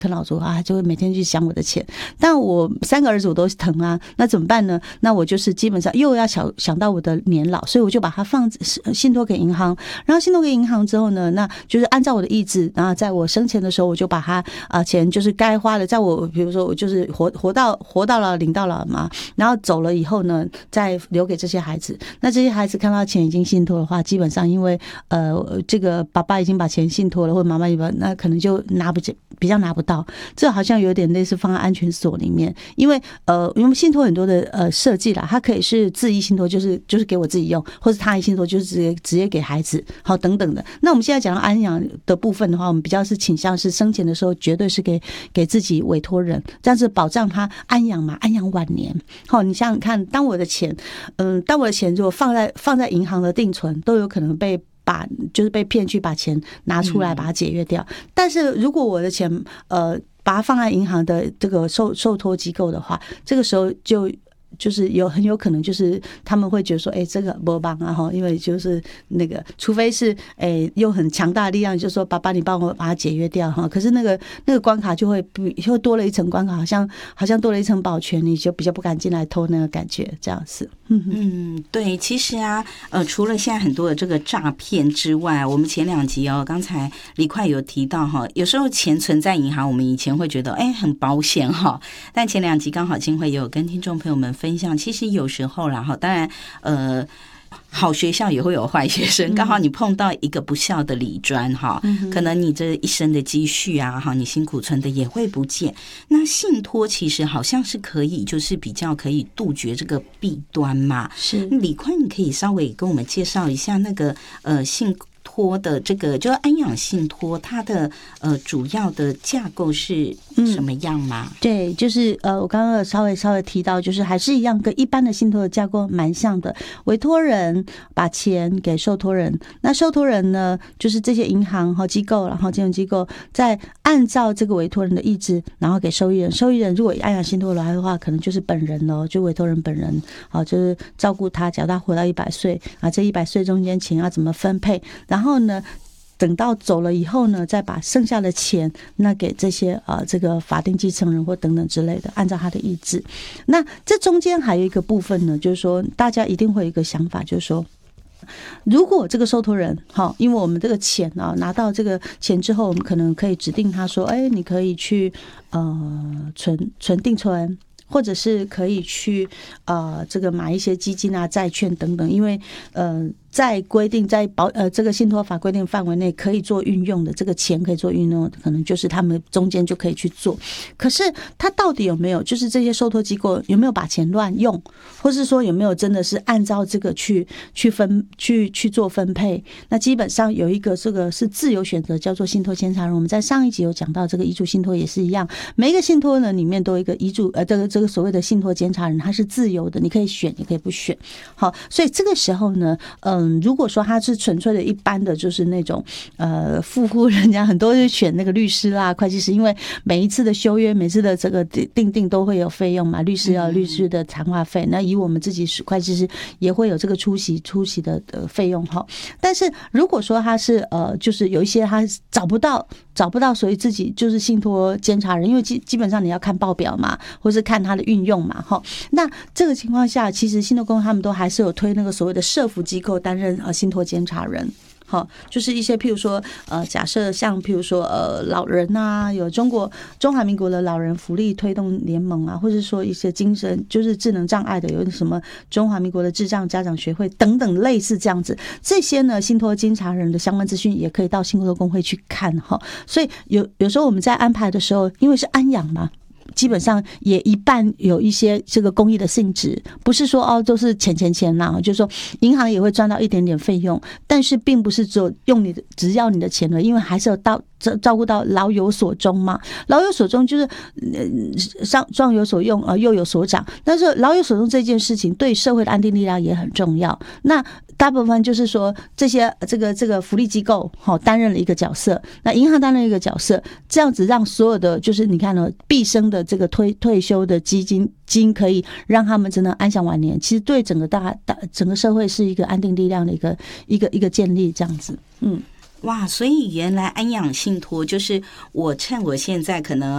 啃老族啊，就会每天去想我的钱。但我3个儿子我都疼啊，那怎么办呢？那我就是基本上又要想到我的年老，所以我就把它信托给银行。然后信托给银行之后呢，那就是按照我的意志，然后在我生前的时候，我就把它钱就是该花的，在我比如说我就是活到了领到了嘛，然后走了以后呢，再留给这些孩子。那这些孩子看到钱已经信托的话，基本上因为这个爸爸已经把钱信托了，或者妈妈那可能就比较拿不到。这好像有点类似放在安全锁里面，因为信托很多的设计啦，它可以是自益信托，就是给我自己用，或是他益信托就是直接给孩子，好等等的。那我们现在讲到安养的部分的话，我们比较是倾向是生前的时候绝对是给自己委托人，这样子保障他安养嘛，安养晚年。好，你想想看，当我的钱如果放在银行的定存，都有可能就是被骗去把钱拿出来把它解约掉。但是如果我的钱把它放在银行的这个受托机构的话，这个时候就是很有可能就是他们会觉得说，这个没帮啊哈，因为就是那个，除非是用很强大的力量，就是说爸爸你帮我把它解约掉哈。可是那个关卡就会多了一层关卡，好像多了一层保全，你就比较不敢进来偷那个感觉这样子。 对，其实啊，除了现在很多的这个诈骗之外，我们前2集刚才李快有提到哈，有时候钱存在银行，我们以前会觉得很保险哈，但前2集刚好金慧也有跟听众朋友们分享，其实有时候啦哈，当然好学校也会有坏学生，刚好你碰到一个不孝的理专哈，可能你这一生的积蓄啊哈，你辛苦存的也会不见。那信托其实好像是可以，就是比较可以杜绝这个弊端嘛。 是， 李宽，你可以稍微跟我们介绍一下那个信托的这个就是安养信托，它的主要的架构是什么样吗？ 对，就是我刚刚稍微提到，就是还是一样跟一般的信托的架构蛮像的。委托人把钱给受托人，那受托人呢，就是这些银行和机构，然后金融机构再按照这个委托人的意志，然后给受益人。受益人如果安养信托来的话，可能就是本人咯，就委托人本人，好，就是照顾他，假如他活到100岁啊，这100岁中间钱要怎么分配，然后呢，等到走了以后呢，再把剩下的钱那给这些这个法定继承人或等等之类的，按照他的意志。那这中间还有一个部分呢，就是说大家一定会有一个想法，就是说，如果这个受托人因为我们这个钱拿到这个钱之后，我们可能可以指定他说，你可以去存定存，或者是可以去这个买一些基金啊、债券等等，因为在规定这个信托法规定范围内可以做运用的，这个钱可以做运用，可能就是他们中间就可以去做。可是他到底有没有，就是这些受托机构有没有把钱乱用，或是说有没有真的是按照这个去做分配？那基本上有一个这个是自由选择，叫做信托监察人。我们在上一集有讲到，这个遗嘱信托也是一样，每一个信托呢里面都有一个遗嘱这个所谓的信托监察人，他是自由的，你可以选也可以不选。好，所以这个时候呢如果说他是纯粹的一般的就是那种富户人家，很多就选那个律师啦、会计师，因为每一次的修约、每次的这个定都会有费用嘛，律师要律师的谈话费，那以我们自己会计师也会有这个出席的费用哈。但是如果说他是就是有一些他找不到所以自己就是信托监察人，因为基本上你要看报表嘛，或是看他的运用嘛哈。那这个情况下，其实信托公司他们都还是有推那个所谓的社福机构担任信托监察人。好，就是一些譬如说假设像譬如说老人啊，有中华民国的老人福利推动联盟啊，或者说一些精神就是智能障碍的，有什么中华民国的智障家长学会等等类似这样子，这些呢信托监察人的相关资讯也可以到信托公会去看哈。所以有时候我们在安排的时候，因为是安养嘛，基本上也一半有一些这个公益的性质，不是说都是钱啦，就是说银行也会赚到一点点费用，但是并不是只有只要你的钱了，因为还是有照顾到老有所终嘛。老有所终就是壮有所用幼有所长，但是老有所终这件事情对社会的安定力量也很重要。那大部分就是说这些这个福利机构担任了一个角色，那银行担任一个角色，这样子让所有的就是你看毕生的这个退休的基金可以让他们真的安享晚年，其实对整个社会是一个安定力量的一个建立这样子。 哇，所以原来安养信托就是我趁我现在可能